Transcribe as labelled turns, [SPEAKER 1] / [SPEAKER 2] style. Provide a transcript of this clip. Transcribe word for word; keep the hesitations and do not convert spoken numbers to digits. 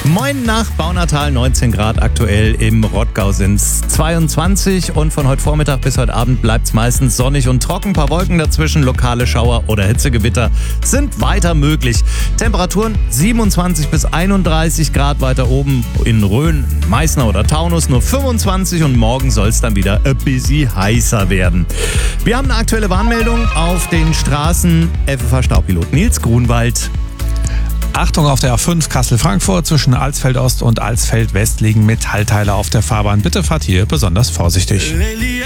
[SPEAKER 1] Moin nach Baunatal, neunzehn Grad aktuell, im Rottgau sind es zweiundzwanzig und von heute Vormittag bis heute Abend bleibt es meistens sonnig und trocken. Ein paar Wolken dazwischen, lokale Schauer oder Hitzegewitter sind weiter möglich. Temperaturen siebenundzwanzig bis einunddreißig Grad, weiter oben in Rhön, Meißner oder Taunus nur fünfundzwanzig und morgen soll es dann wieder ein bisschen heißer werden. Wir haben eine aktuelle Warnmeldung auf den Straßen. F F H-Staupilot Nils Grunwald.
[SPEAKER 2] Achtung auf der A fünf Kassel-Frankfurt, zwischen Alsfeld Ost und Alsfeld West liegen Metallteile auf der Fahrbahn. Bitte fahrt hier besonders vorsichtig.